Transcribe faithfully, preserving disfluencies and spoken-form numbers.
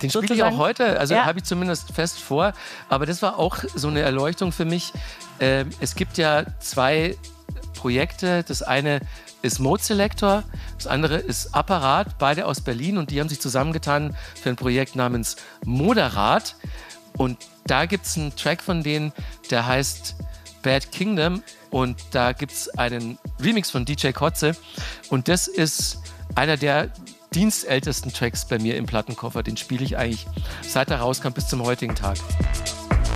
Den spiele ich auch heute, also ja. habe ich zumindest fest vor. Aber das war auch so eine Erleuchtung für mich. Ähm, es gibt ja zwei Projekte. Das eine ist Mode Selector, das andere ist Apparat, beide aus Berlin. Und die haben sich zusammengetan für ein Projekt namens Moderat. Und da gibt es einen Track von denen, der heißt Bad Kingdom. Und da gibt es einen Remix von D J Kotze. Und das ist einer der dienstältesten Tracks bei mir im Plattenkoffer. Den spiele ich eigentlich seit er rauskam bis zum heutigen Tag.